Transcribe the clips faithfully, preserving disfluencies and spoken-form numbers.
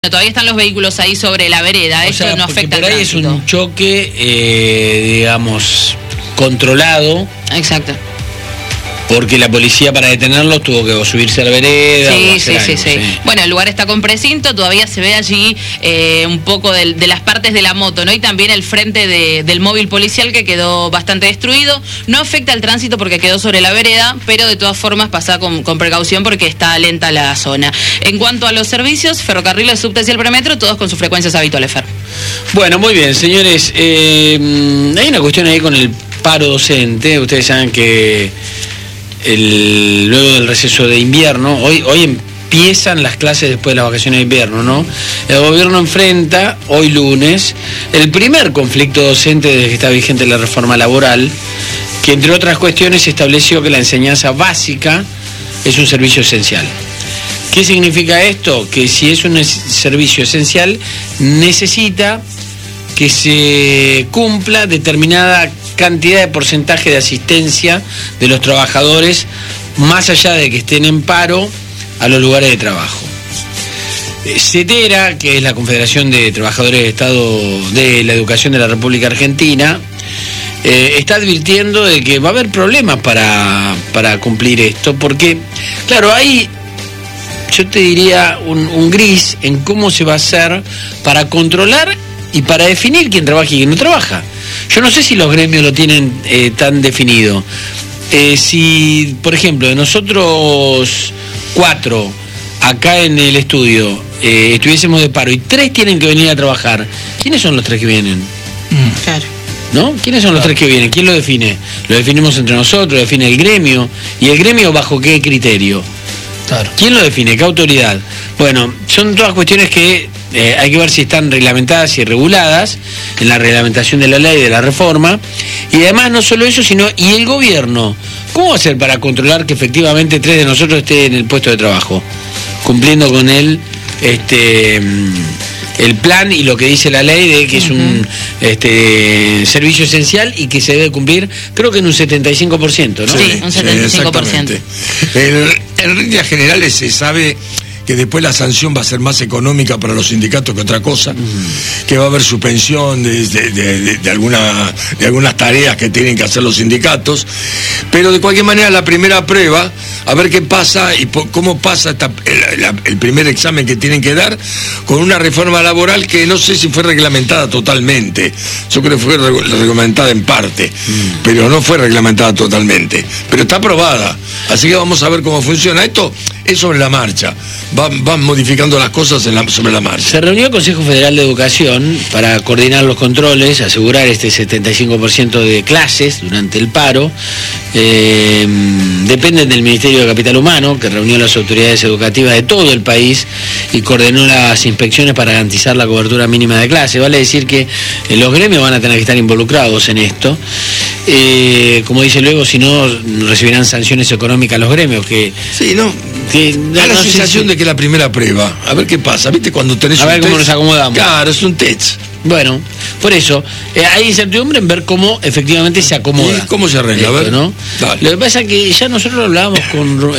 Todavía están los vehículos ahí sobre la vereda, esto o sea, no afecta al por ahí tránsito. Es un choque, eh, digamos, controlado. Exacto. Porque la policía para detenerlos tuvo que subirse a la vereda. Sí, o sí, hacer sí, algo, sí, sí. Bueno, el lugar está con precinto, todavía se ve allí eh, un poco de, de las partes de la moto, ¿no? Y también el frente de, del móvil policial que quedó bastante destruido. No afecta al tránsito porque quedó sobre la vereda, pero de todas formas pasa con, con precaución porque está lenta la zona. En cuanto a los servicios, ferrocarriles, subtes y el premetro, todos con sus frecuencias habituales, Fer. Bueno, muy bien, señores. Eh, hay una cuestión ahí con el paro docente. Ustedes saben que el, luego del receso de invierno, hoy, hoy empiezan las clases después de las vacaciones de invierno, ¿no? El gobierno enfrenta, hoy lunes, el primer conflicto docente desde que está vigente la reforma laboral, que entre otras cuestiones estableció que la enseñanza básica es un servicio esencial. ¿Qué significa esto? Que si es un servicio esencial, necesita que se cumpla determinada cantidad de porcentaje de asistencia de los trabajadores, más allá de que estén en paro, a los lugares de trabajo. CETERA, que es la Confederación de Trabajadores de Estado de la Educación de la República Argentina, eh, está advirtiendo de que va a haber problemas para, para cumplir esto, porque, claro, hay, yo te diría, un, un gris en cómo se va a hacer para controlar y para definir quién trabaja y quién no trabaja. Yo no sé si los gremios lo tienen eh, tan definido. Eh, si, por ejemplo, de nosotros cuatro acá en el estudio eh, estuviésemos de paro y tres tienen que venir a trabajar, ¿quiénes son los tres que vienen? Mm. Claro. ¿No? ¿Quiénes son los tres que vienen? ¿Quién lo define? Lo definimos entre nosotros, lo define el gremio. ¿Y el gremio bajo qué criterio? Claro. ¿Quién lo define? ¿Qué autoridad? Bueno, son todas cuestiones que eh, hay que ver si están reglamentadas y reguladas en la reglamentación de la ley, de la reforma. Y además no solo eso, sino, ¿y el gobierno? ¿Cómo va a hacer para controlar que efectivamente tres de nosotros estén en el puesto de trabajo? Cumpliendo con él este, el plan y lo que dice la ley de que es un este, servicio esencial y que se debe cumplir, creo que en un setenta y cinco por ciento, ¿no? Sí, un setenta y cinco por ciento. En, en líneas generales se sabe que después la sanción va a ser más económica para los sindicatos que otra cosa, mm. que va a haber suspensión de, de, de, de, de, alguna, de algunas tareas que tienen que hacer los sindicatos, pero de cualquier manera la primera prueba, a ver qué pasa y po, cómo pasa esta, el, el, el primer examen que tienen que dar con una reforma laboral que no sé si fue reglamentada totalmente, yo creo que fue re, reglamentada en parte, mm. pero no fue reglamentada totalmente, pero está aprobada, así que vamos a ver cómo funciona. Esto es sobre la marcha, van, van modificando las cosas en la, sobre la marcha. Se reunió el Consejo Federal de Educación para coordinar los controles, asegurar este setenta y cinco por ciento de clases durante el paro. Eh, dependen del Ministerio de Capital Humano, que reunió a las autoridades educativas de todo el país y coordinó las inspecciones para garantizar la cobertura mínima de clase. Vale decir que eh, los gremios van a tener que estar involucrados en esto. Eh, como dice luego, si no, recibirán sanciones económicas los gremios, que... Sí, no... Que, da no, la no sensación sé si... de que la primera prueba, a ver qué pasa, ¿viste? Cuando tenés a un ver test, cómo nos acomodamos. Claro, es un test. Bueno, por eso, eh, hay incertidumbre en ver cómo efectivamente se acomoda. ¿Y cómo se arregla? Esto, a ver, ¿no? Dale. Lo que pasa es que ya nosotros hablábamos con,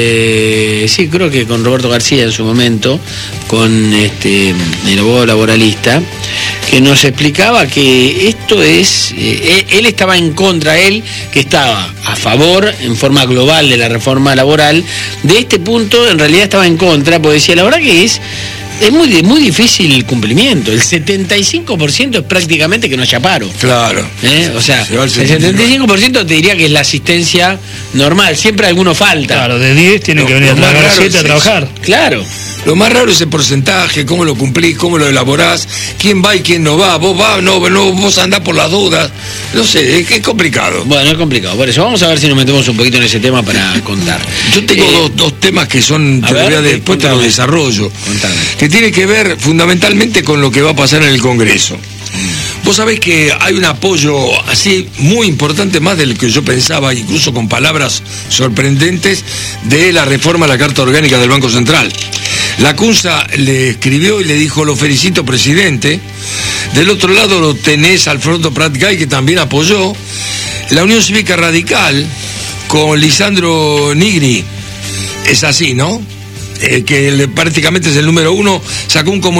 eh, sí, creo que con Roberto García en su momento, con este el abogado laboralista, que nos explicaba que esto es, eh, él estaba en contra, él que estaba a favor en forma global de la reforma laboral, de este punto en realidad estaba en contra, porque decía, la verdad que es Es muy, muy difícil el cumplimiento. El setenta y cinco por ciento es prácticamente que no haya paro. Claro. ¿Eh? O sea, el el setenta y cinco por ciento te diría que es la asistencia normal. Siempre alguno falta. Claro, de diez tienen Lo- que venir lo a más trabajar raro siete es a trabajar. Claro. Lo más raro es el porcentaje, cómo lo cumplís, cómo lo elaborás, quién va y quién no va, vos vas, no, no, vos andás por las dudas, no sé, es, es complicado. Bueno, es complicado. Por eso vamos a ver si nos metemos un poquito en ese tema para contar. Yo tengo Eh, dos, dos temas que son, a te lo ver, voy a de- después te contame. los desarrollo, Contame. que tiene que ver fundamentalmente con lo que va a pasar en el Congreso. Vos sabés que hay un apoyo así muy importante, más del que yo pensaba, incluso con palabras sorprendentes, de la reforma a la Carta Orgánica del Banco Central. La CUNSA le escribió y le dijo: lo felicito, presidente. Del otro lado lo tenés a Alfredo Prat-Gay, que también apoyó. La Unión Cívica Radical con Lisandro Nigri. Es así, ¿no? eh, que le, prácticamente es el número uno, sacó un comunicado